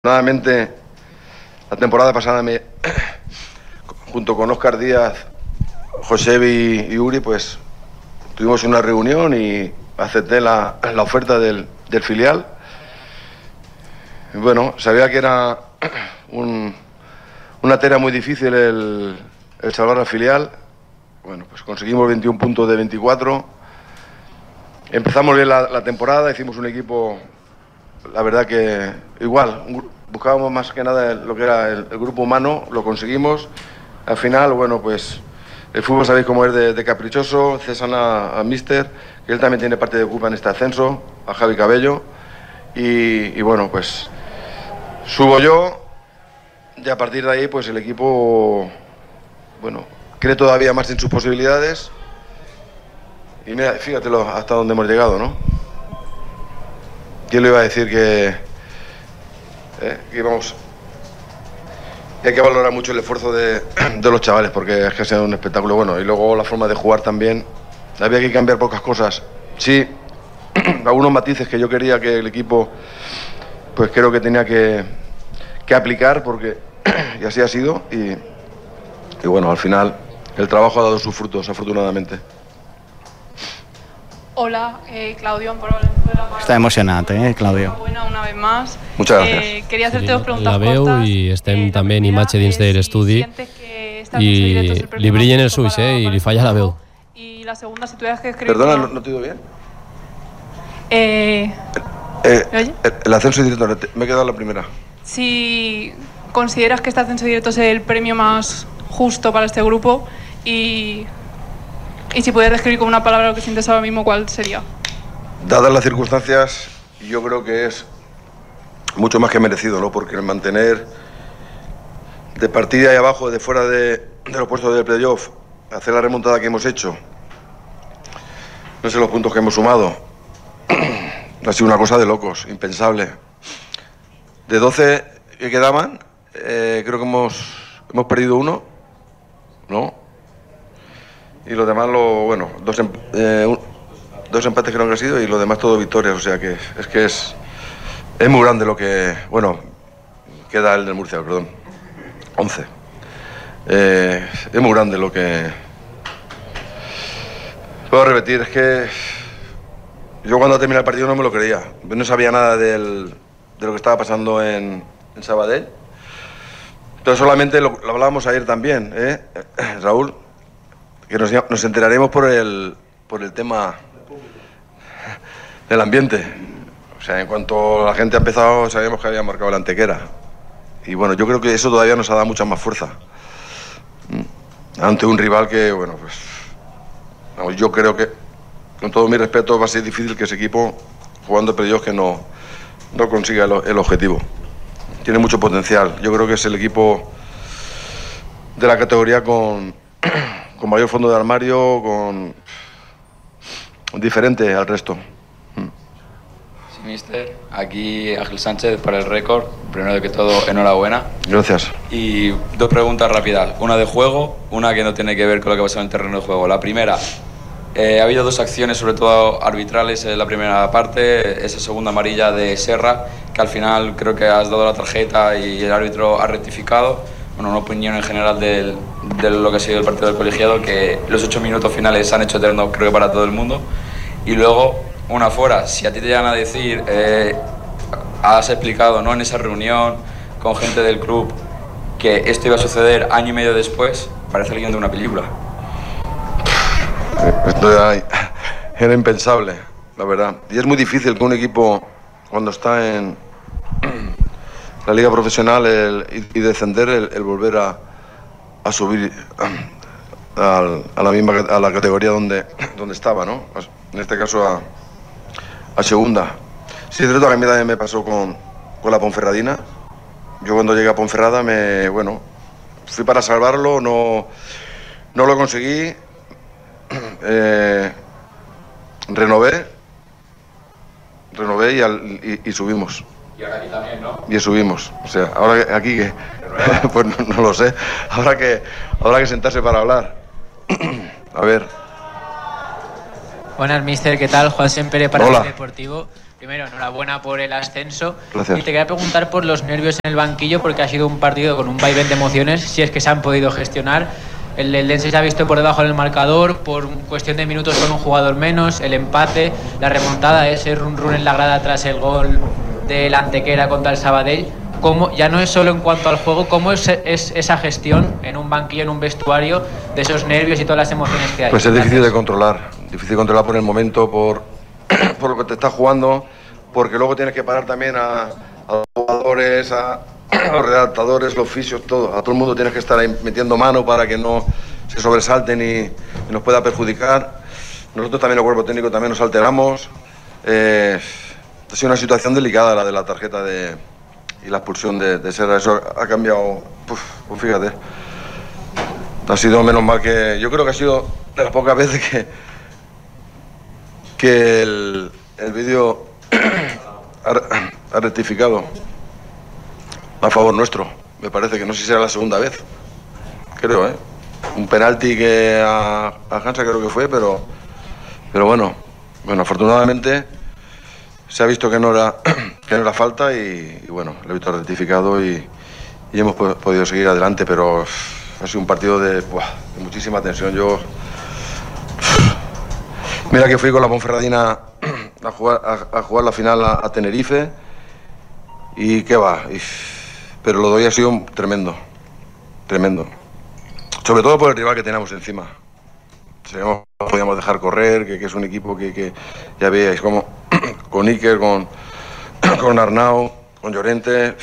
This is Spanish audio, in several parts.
Afortunadamente, la temporada pasada junto con Óscar Díaz, Josebi y Uri, pues tuvimos una reunión y acepté la oferta del filial. Y bueno, sabía que era una tarea muy difícil el salvar al filial. Bueno, pues conseguimos 21 puntos de 24. Empezamos bien la temporada, hicimos un equipo, la verdad que igual, buscábamos más que nada lo que era el grupo humano, lo conseguimos. Al final, bueno, pues el fútbol sabéis cómo es de caprichoso. Cesan a Mister, que él también tiene parte de culpa en este ascenso, a Javi Cabello. Y bueno, pues subo yo y a partir de ahí pues el equipo, bueno, cree todavía más en sus posibilidades. Y mira, fíjatelo hasta dónde hemos llegado, ¿no? ¿Quién le iba a decir que íbamos? Y hay que valorar mucho el esfuerzo de los chavales, porque es que ha sido un espectáculo bueno. Y luego la forma de jugar también. Había que cambiar pocas cosas. Sí, algunos matices que yo quería que el equipo, pues creo que tenía que aplicar, porque y así ha sido. Y bueno, al final el trabajo ha dado sus frutos, afortunadamente. Hola, Claudio. Està emocionat, Claudio? Enhorabuena una vez más. Muchas gracias. Quería hacerte dos preguntas la veu cortas. i estem també en imatge dins de l'estudi i li brillen els ulls i li falla la veu. Y la segunda, si tuvieras que escribir... Perdona, ¿no te digo bien? ¿Me oye? El ascenso directo, me he quedado en la primera. Si consideras que este ascenso directo es el premio más justo para este grupo y si pudieras describir con una palabra lo que sientes ahora mismo, ¿cuál sería? Dadas las circunstancias, yo creo que es mucho más que merecido, ¿no? Porque el mantener de partida ahí abajo, de fuera de los puestos del playoff, hacer la remontada que hemos hecho, no sé los puntos que hemos sumado, ha sido una cosa de locos, impensable. De 12 que quedaban, creo que hemos perdido uno, ¿no? Y los demás, dos empates creo que han sido y los demás todo victorias, o sea que es muy grande lo que, bueno, queda el del Murcia, perdón, 11. Es muy grande lo que... Puedo repetir, es que yo cuando terminé el partido no me lo creía, no sabía nada de lo que estaba pasando en Sabadell. Entonces solamente lo hablábamos ayer también, Raúl, que nos enteraremos por el tema del ambiente. O sea, en cuanto la gente ha empezado, sabíamos que había marcado la Antequera. Y bueno, yo creo que eso todavía nos ha dado mucha más fuerza. Ante un rival que, bueno, pues... yo creo que, con todo mi respeto, va a ser difícil que ese equipo, jugando playoffs, que no consiga el objetivo. Tiene mucho potencial. Yo creo que es el equipo de la categoría con mayor fondo de armario, diferente al resto. Sí, mister. Aquí Ángel Sánchez para el récord. Primero de que todo, enhorabuena. Gracias. Y dos preguntas rápidas. Una de juego, una que no tiene que ver con lo que pasa en el terreno de juego. La primera, ha habido dos acciones, sobre todo arbitrales, en la primera parte. Esa segunda amarilla de Serra, que al final creo que has dado la tarjeta y el árbitro ha rectificado. Bueno, una opinión en general de lo que ha sido el partido del colegiado, que los 8 minutos finales se han hecho eternos, creo que para todo el mundo. Y luego, una fuera, si a ti te llegan a decir, has explicado, ¿no?, en esa reunión con gente del club, que esto iba a suceder año y medio después, parece el guión de una película. Esto era impensable, la verdad. Y es muy difícil que un equipo, cuando está en la liga profesional y descender, el volver a subir a la categoría donde estaba, ¿no? En este caso a segunda. Sí, es cierto que a mí también me pasó con la Ponferradina. Yo cuando llegué a Ponferrada fui para salvarlo, no lo conseguí. Renové y subimos. Y ahora aquí también, ¿no? Y subimos. O sea, ahora aquí que pues no lo sé. Habrá que sentarse para hablar. A ver. Buenas, mister, ¿qué tal? Juan Sempere para Hola. el Deportivo. Primero, enhorabuena por el ascenso. Gracias. Y te quería preguntar por los nervios en el banquillo, porque ha sido un partido con un vaivén de emociones, si es que se han podido gestionar. El Eldense se ha visto por debajo del marcador, por cuestión de minutos con un jugador menos, el empate, la remontada, ese run en la grada tras el gol del Antequera contra el Sabadell. ¿Cómo, ya no es solo en cuanto al juego, cómo es esa gestión en un banquillo, en un vestuario, de esos nervios y todas las emociones que hay? Pues es difícil de controlar por el momento, por lo que te estás jugando, porque luego tienes que parar también a los jugadores, a los redactadores, los fisios, todo. A todo el mundo tienes que estar ahí metiendo mano para que no se sobresalten y nos pueda perjudicar. Nosotros también, el cuerpo técnico, también nos alteramos. Ha sido una situación delicada la de la tarjeta y la expulsión de Serra. Eso ha cambiado, pues fíjate. Ha sido menos mal que... Yo creo que ha sido de las pocas veces que el vídeo ha rectificado a favor nuestro. Me parece que no sé si será la segunda vez. Creo, ¿eh? Un penalti que a Hansa creo que fue, pero bueno, afortunadamente se ha visto que no era falta y bueno, el árbitro ha rectificado y hemos podido seguir adelante, pero ha sido un partido de muchísima tensión. Mira que fui con la Ponferradina a jugar la final a Tenerife y qué va, pero lo de hoy ha sido tremendo, sobre todo por el rival que teníamos encima. No podíamos dejar correr, que es un equipo que ya veis como con Iker, con Arnau, con Llorente.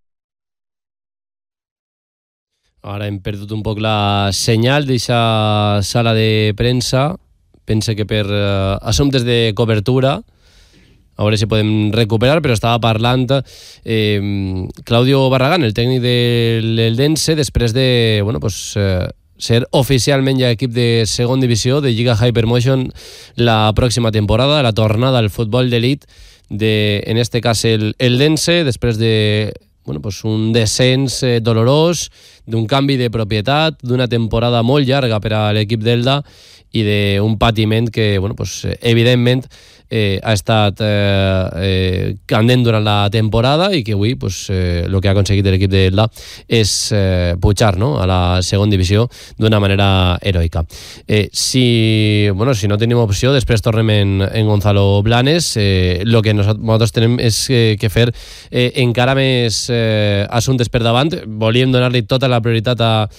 Ara hem perdut un poc la senyal d'eixa sala de premsa. Pense que per assumptes de cobertura, a veure si podem recuperar, però estava parlant Claudio Barragán, el tècnic de l'Eldense, després de ser oficialment ja equip de segona divisió de Lliga Hypermotion la pròxima temporada, la tornada al futbol d'elit en este cas el Eldense, després de un descens dolorós, d'un canvi de propietat, d'una temporada molt llarga per a l'equip d'Elda i d'un patiment que evidentment ha estat candent durant la temporada i que avui el que ha aconseguit l'equip d'Elda és pujar a la segona divisió d'una manera heroica. Si no tenim opció, després tornem en Gonzalo Blanes. El que nosaltres tenim és que fer encara més assumptes per davant. Volíem donar-li tota la prioritat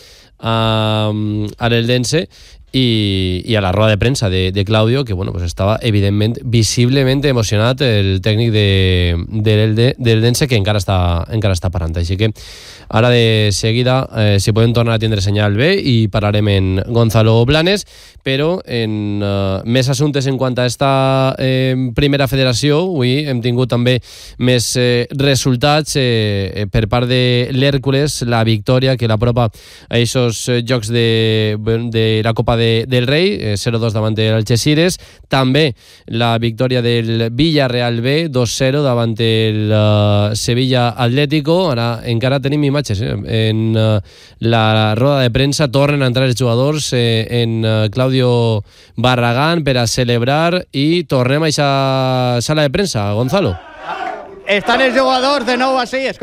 a l'Eldense i a la roda de premsa de Claudio, que estava evidentment visiblement emocionat, el tècnic de l'Eldense, que encara està parant. Així que ara de seguida si podem tornar a tindre senyal bé i parlarem en Gonzalo Blanes, però en més assumptes en quant a esta primera federació. Avui hem tingut també més resultats per part de l'Hèrcules, la victòria que l'apropa a aquests jocs de la Copa del Rei, 0-2 davant del Algeciras. També la victòria del Villarreal B, 2-0 davant el Sevilla Atlético. Ara encara tenim imatges en la roda de premsa. Tornen a entrar els jugadors en Claudio Barragán per a celebrar i tornem a aquesta sala de premsa. Gonzalo. Están els jugadors de nou així.